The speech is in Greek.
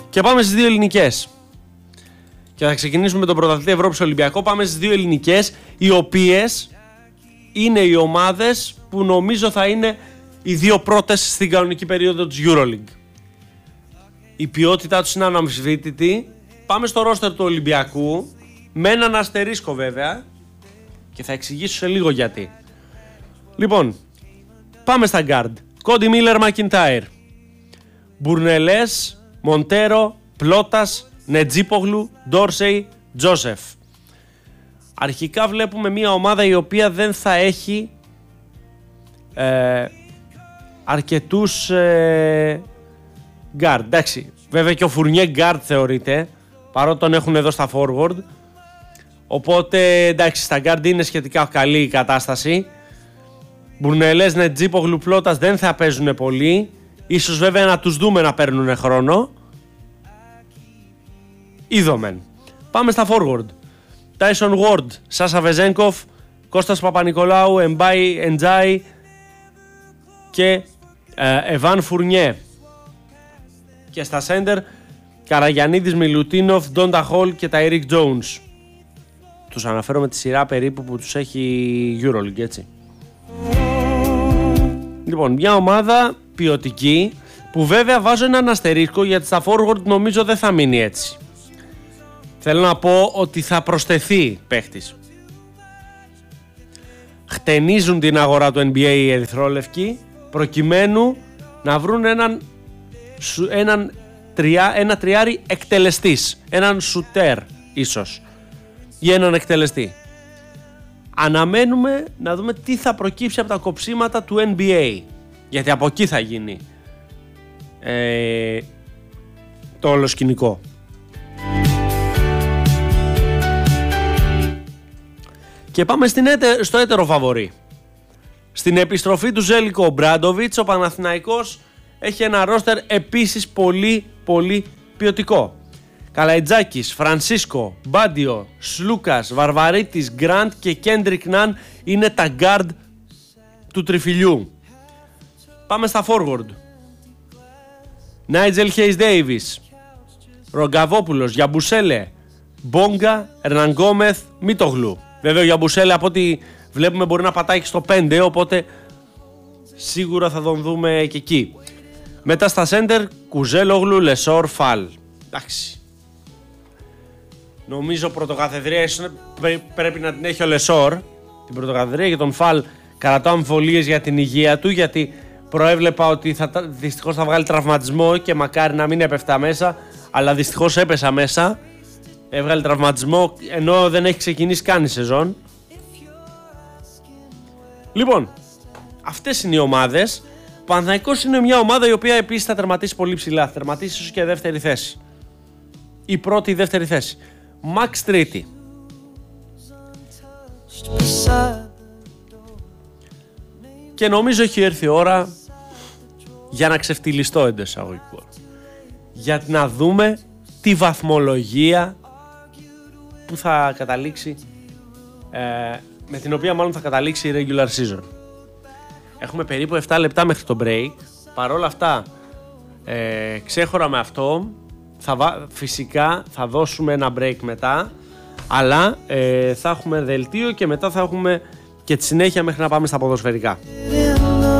Και πάμε στις δύο ελληνικές. Και θα ξεκινήσουμε με τον πρωταθλητή Ευρώπης Ολυμπιακό. Πάμε στις δύο ελληνικές, οι οποίες είναι οι ομάδες που νομίζω θα είναι οι δύο πρώτες στην κανονική περίοδο της EuroLeague. Η ποιότητά τους είναι αναμφισβήτητη. Πάμε στο ρόστερ του Ολυμπιακού, με έναν αστερίσκο βέβαια, και θα εξηγήσω σε λίγο γιατί. Λοιπόν, πάμε στα guard. Κόντι Μίλερ Μακιντάιρ, Μπουρνελές, Μοντέρο, Πλότας, Νετζίπογλου, Ντόρσεϊ, Τζόσεφ. Αρχικά βλέπουμε μια ομάδα η οποία δεν θα έχει αρκετούς guard. Εντάξει, βέβαια και ο Φουρνιέ guard θεωρείται, παρότι τον έχουν εδώ στα forward. Οπότε εντάξει, στα guard είναι σχετικά καλή η κατάσταση. Μπουρνελές, Νετζίπογλου, Πλότας δεν θα παίζουν πολύ. Ίσως βέβαια να τους δούμε να παίρνουν χρόνο. Είδομεν. Πάμε στα forward. Τάισον Ward, Σάσα Βεζένκοφ, Κώστας Παπα-Νικολάου, Εμπάι Εντζάι και Εβάν Φουρνιέ. Και στα center Καραγιαννίδης, Μιλουτίνοφ, Ντόντα Χολ και Ταϊρίκ Τζόουνς. Τους αναφέρω με τη σειρά περίπου που τους έχει η EuroLeague, έτσι. Λοιπόν, μια ομάδα ποιοτική που βέβαια βάζω έναν αστερίσκο, γιατί στα forward νομίζω δεν θα μείνει έτσι. Θέλω να πω ότι θα προσθεθεί παίχτης. Χτενίζουν την αγορά του NBA οι ερυθρόλευκοι προκειμένου να βρουν ένα τριάρι εκτελεστής, έναν σουτέρ ίσως, ή έναν εκτελεστή. Αναμένουμε να δούμε τι θα προκύψει από τα κοψίματα του NBA, γιατί από εκεί θα γίνει το όλο σκηνικό. Και πάμε στο έτερο φαβορί. Στην επιστροφή του Ζέλικο Ομπράντοβιτς, ο Παναθηναϊκός έχει ένα ρόστερ επίσης πολύ πολύ ποιοτικό. Καλαϊτζάκης, Φρανσίσκο, Μπάντιο, Σλούκας, Βαρβαρίτης, Γκραντ και Κέντρικ Ναν είναι τα guard του τριφυλιού. Πάμε στα forward. Νάιτζελ Χέις Ντέιβις, Ρογκαβόπουλος, Γιαμπουσέλε, Μπόγκα, Ερνανγκόμεθ, Μίτογλου. Βέβαια ο Γιαμπουσέλε από ό,τι βλέπουμε μπορεί να πατάει και στο 5, οπότε σίγουρα θα τον δούμε και εκεί. Μετά στα center Κουζέλογλου, Λεσόρ, Φαλ. Εντάξει. Νομίζω πρωτοκαθεδρία πρέπει να την έχει ο Λεσόρ, την πρωτοκαθεδρία, για τον Φαλ κρατάω αμφιβολίες για την υγεία του, γιατί προέβλεπα ότι δυστυχώς θα βγάλει τραυματισμό και μακάρι να μην έπεφτα μέσα, αλλά δυστυχώς έπεσα μέσα. Έβγαλε τραυματισμό ενώ δεν έχει ξεκινήσει καν η σεζόν. Λοιπόν, αυτές είναι οι ομάδες. Ο Παναθηναϊκός είναι μια ομάδα η οποία επίσης θα τερματίσει πολύ ψηλά. Θα τερματίσει ίσως και δεύτερη θέση. Η πρώτη ή δεύτερη θέση. Max τρίτη. Και νομίζω έχει έρθει η ώρα για να ξεφτυλιστώ εντός εισαγωγικών. Για να δούμε τη βαθμολογία που θα καταλήξει, με την οποία μάλλον θα καταλήξει η regular season. Έχουμε περίπου 7 λεπτά μέχρι το break. Παρ' όλα αυτά, ξέχωρα με αυτό, φυσικά θα δώσουμε ένα break μετά, αλλά θα έχουμε δελτίο και μετά θα έχουμε και τη συνέχεια μέχρι να πάμε στα ποδοσφαιρικά.